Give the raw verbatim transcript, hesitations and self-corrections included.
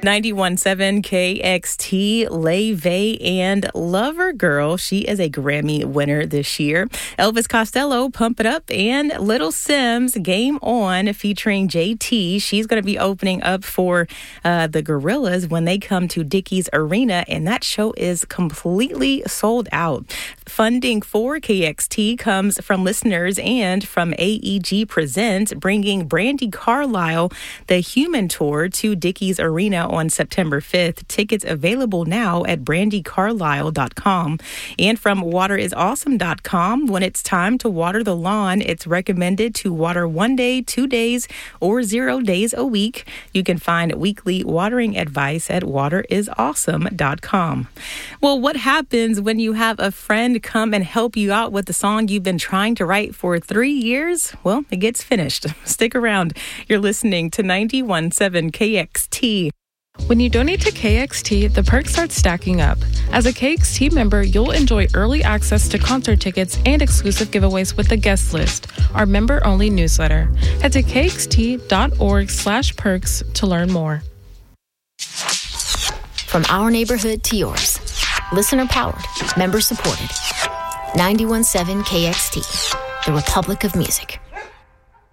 ninety-one point seven K X T, Leve and Lover Girl. She is a Grammy winner this year. Elvis Costello, Pump It Up, and Little Sims, Game On, featuring J T. She's going to be opening up for uh, the Gorillas when they come to Dickies Arena, and that show is completely sold out. Funding for K X T comes from listeners and from A E G Presents, bringing Brandi Carlile, the Human Tour, to Dickies Arena on September fifth. Tickets available now at brandi carlile dot com. And from water is awesome dot com, when it's time to water the lawn, it's recommended to water one day, two days, or zero days a week. You can find weekly watering advice at water is awesome dot com. Well, what happens when you have a friend come and help you out with the song you've been trying to write for three years? Well, it gets finished. Stick around. You're listening to ninety-one point seven K X T. When you donate to K X T, the perks start stacking up. As a K X T member, you'll enjoy early access to concert tickets and exclusive giveaways with the guest list, our member-only newsletter. Head to kxt.org slash perks to learn more. From our neighborhood to yours. Listener-powered, member-supported. ninety-one point seven K X T, the Republic of Music.